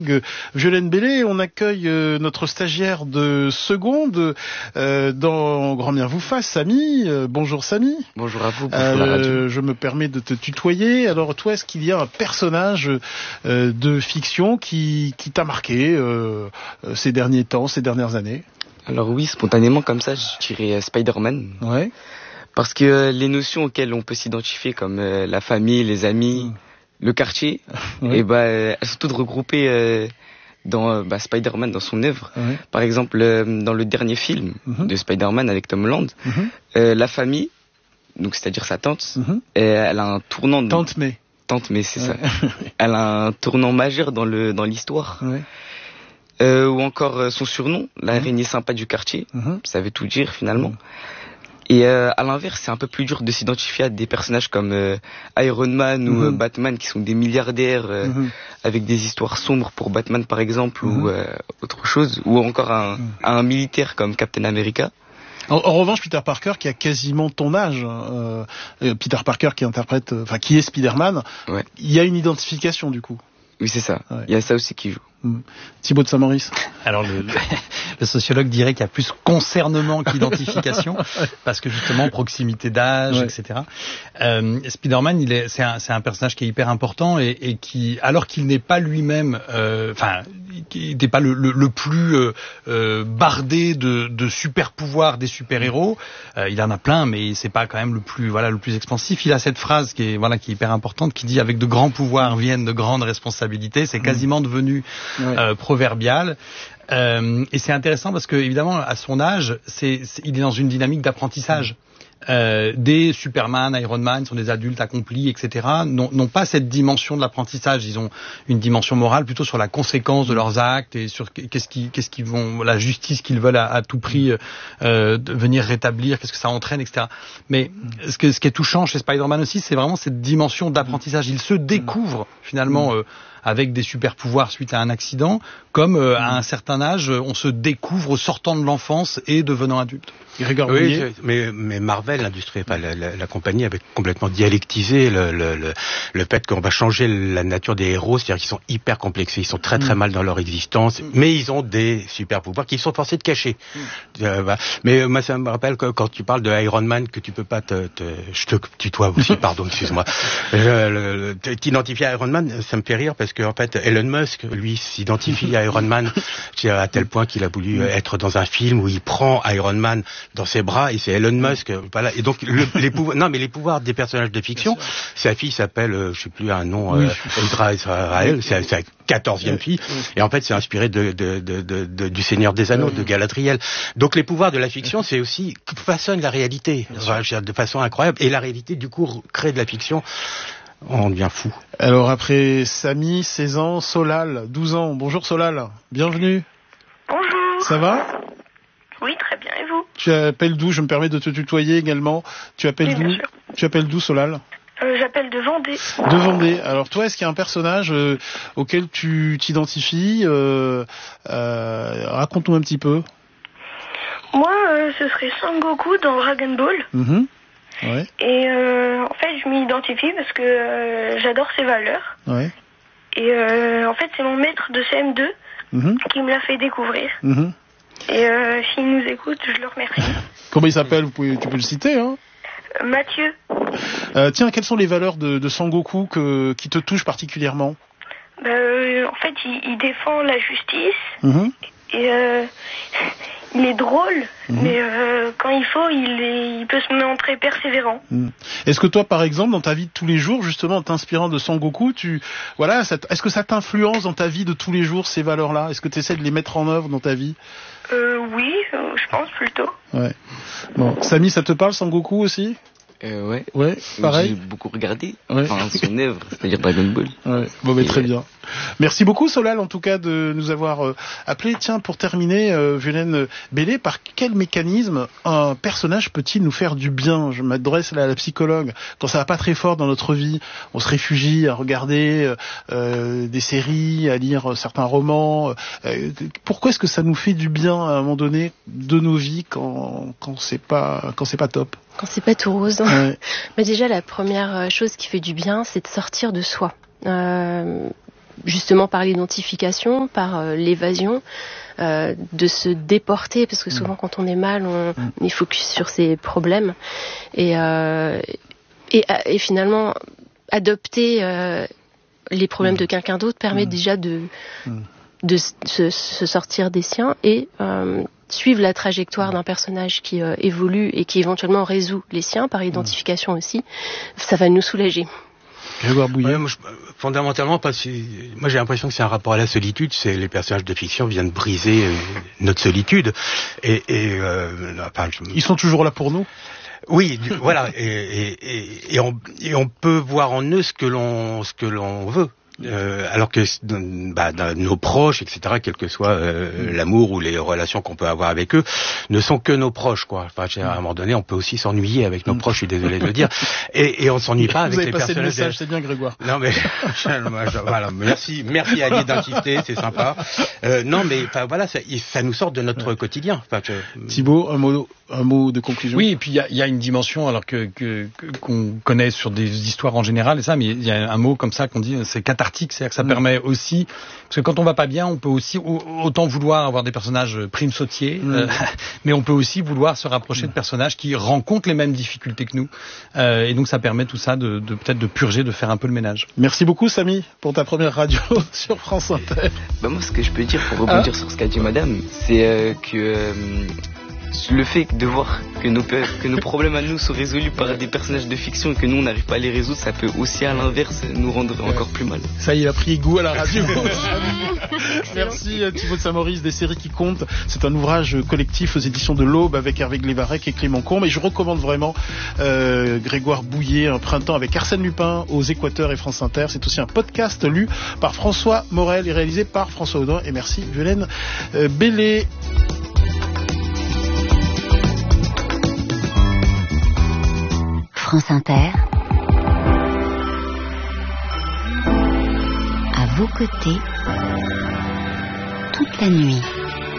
Violaine Bellé, on accueille notre stagiaire de seconde dans Grand Bien vous fasse, Samy. Bonjour Samy. Bonjour à vous, bonjour la radio. Je me permets de te tutoyer. Alors toi, est-ce qu'il y a un personnage de fiction qui t'a marqué ces derniers temps, ces dernières années? Alors oui, spontanément comme ça, je dirais Spider-Man. Ouais. Parce que les notions auxquelles on peut s'identifier comme la famille, les amis... Le quartier, oui. Et elles sont toutes regroupées dans Spider-Man, dans son œuvre. Oui. Par exemple, dans le dernier film de Spider-Man avec Tom Holland, la famille, donc c'est-à-dire sa tante, elle a un tournant. Tante May. Tante May, c'est ça. Elle a un tournant majeur dans l'histoire. Ou encore son surnom, l'araignée sympa du quartier. Ça veut tout dire finalement. Et à l'inverse, c'est un peu plus dur de s'identifier à des personnages comme Iron Man ou Batman, qui sont des milliardaires avec des histoires sombres pour Batman par exemple, ou autre chose, ou encore à un militaire comme Captain America. En revanche, Peter Parker, qui a quasiment ton âge, Peter Parker qui est Spider-Man, il y a une identification du coup. Oui, c'est ça. Il y a ça aussi qui joue. Thibaut de Saint-Maurice. Alors le sociologue dirait qu'il y a plus concernement qu'identification, parce que justement proximité d'âge, etc. Spider-Man, c'est un personnage qui est hyper important et qui, alors qu'il n'est pas lui-même, qui n'est pas le plus bardé de super pouvoirs des super héros. Il en a plein, mais c'est pas quand même le plus expansif. Il a cette phrase qui est hyper importante, qui dit avec de grands pouvoirs viennent de grandes responsabilités. C'est quasiment devenu proverbial. Et c'est intéressant parce que évidemment à son âge, il est dans une dynamique d'apprentissage. Des Superman, Iron Man sont des adultes accomplis, etc. n'ont pas cette dimension de l'apprentissage. Ils ont une dimension morale plutôt sur la conséquence de leurs actes et sur la justice qu'ils veulent à tout prix venir rétablir, qu'est-ce que ça entraîne, etc. Mais ce qui est touchant chez Spider-Man aussi, c'est vraiment cette dimension d'apprentissage. Il se découvre finalement avec des super pouvoirs suite à un accident, comme à un certain âge, on se découvre sortant de l'enfance et devenant adulte. Oui, mais Marvel, l'industrie, la compagnie avait complètement dialectisé le fait qu'on va changer la nature des héros, c'est-à-dire qu'ils sont hyper complexés, ils sont très très mal dans leur existence, mais ils ont des super pouvoirs qu'ils sont forcés de cacher. Mais moi, ça me rappelle que quand tu parles de Iron Man, que tu peux pas je te tutoie aussi, pardon, excuse-moi. T'identifier à Iron Man, ça me fait rire parce que en fait, Elon Musk, lui, s'identifie à Iron Man, à tel point qu'il a voulu être dans un film où il prend Iron Man dans ses bras et c'est Elon Musk. Voilà. Et donc les pouvoirs des personnages de fiction. Sa fille s'appelle, je sais plus un nom, Israël. C'est sa 14e fille. Et en fait, c'est inspiré du Seigneur des Anneaux, de Galadriel. Donc les pouvoirs de la fiction, c'est aussi façonnent la réalité de façon incroyable. Et la réalité, du coup, crée de la fiction. On devient fou. Alors après Samy, 16 ans, Solal, 12 ans. Bonjour Solal, bienvenue. Bonjour. Ça va ? Oui, très bien. Et vous ? Tu appelles d'où ? Je me permets de te tutoyer également. Tu appelles d'où ? Tu appelles d'où, Solal ? J'appelle de Vendée. De Vendée. Alors toi, est-ce qu'il y a un personnage auquel tu t'identifies Raconte-nous un petit peu. Moi, ce serait Son Goku dans Dragon Ball. Ouais. Et en fait, je m'y identifie parce que j'adore ses valeurs. Ouais. Et en fait, c'est mon maître de CM2 qui me l'a fait découvrir. Et s'il nous écoute, je le remercie. Comment il s'appelle ? Tu peux le citer, hein ? Mathieu. Tiens, quelles sont les valeurs de Sangoku qui te touchent particulièrement ? En fait, il défend la justice. Et il est drôle, mais quand il faut, il peut se montrer persévérant. Est-ce que toi, par exemple, dans ta vie de tous les jours, justement, en t'inspirant de Sangoku, est-ce que ça t'influence dans ta vie de tous les jours, ces valeurs-là ? Est-ce que tu essaies de les mettre en œuvre dans ta vie ? Oui, je pense plutôt. Ouais. Bon, Samy, ça te parle, Sangoku aussi ? Ouais, pareil. J'ai beaucoup regardé son œuvre, c'est-à-dire Dragon Ball. Ouais. Bon, mais très bien. Merci beaucoup, Solal, en tout cas, de nous avoir appelé. Tiens, pour terminer, Violaine Bellé, par quel mécanisme un personnage peut-il nous faire du bien ? Je m'adresse là à la psychologue. Quand ça va pas très fort dans notre vie, on se réfugie à regarder des séries, à lire certains romans. Pourquoi est-ce que ça nous fait du bien à un moment donné de nos vies quand c'est pas top ? Quand c'est pas tout rose. Ouais. Mais déjà, la première chose qui fait du bien, c'est de sortir de soi. justement par l'identification, par l'évasion, de se déporter, parce que souvent quand on est mal, on est focus sur ses problèmes, et finalement adopter les problèmes de quelqu'un d'autre permet déjà de se sortir des siens et suivre la trajectoire d'un personnage qui évolue et qui éventuellement résout les siens par identification aussi. Ça va nous soulager. Grégoire Bouillet. Fondamentalement, moi j'ai l'impression que c'est un rapport à la solitude. C'est les personnages de fiction viennent briser notre solitude. Ils sont toujours là pour nous. Oui, voilà. Et on peut voir en eux ce que l'on veut. Alors que nos proches, etc., quel que soit l'amour ou les relations qu'on peut avoir avec eux, ne sont que nos proches, quoi. Enfin, à un moment donné, on peut aussi s'ennuyer avec nos proches, je suis désolé de le dire, et on s'ennuie pas avec les personnages. Vous avez passé le message, c'est bien, Grégoire. Non mais voilà, merci Annie d'insister, c'est sympa. Non mais voilà, ça nous sort de notre quotidien. Thibaut, un mot de conclusion. Oui, et puis il y a une dimension alors qu'on connaît sur des histoires en général et ça, mais il y a un mot comme ça qu'on dit, c'est cathartique, c'est-à-dire que ça permet aussi, parce que quand on va pas bien, on peut aussi autant vouloir avoir des personnages prime sautier, mais on peut aussi vouloir se rapprocher de personnages qui rencontrent les mêmes difficultés que nous, et donc ça permet tout ça de peut-être de purger, de faire un peu le ménage. Merci beaucoup Samy pour ta première radio sur France Inter. Moi ce que je peux dire pour rebondir sur ce qu'a dit Madame, c'est que le fait de voir que nos problèmes à nous sont résolus par des personnages de fiction et que nous on n'arrive pas à les résoudre, ça peut aussi à l'inverse nous rendre encore plus mal. Ça y est, il a pris goût à la radio. Merci Thibaut de Saint-Maurice des séries qui comptent. C'est un ouvrage collectif aux éditions de l'Aube avec Hervé Glévarec et Clément Combe. Et je recommande vraiment Grégoire Bouillet, Un printemps avec Arsène Lupin aux Équateurs et France Inter. C'est aussi un podcast lu par François Morel et réalisé par François Audin. Et merci Violaine Bellé. France Inter, à vos côtés, toute la nuit.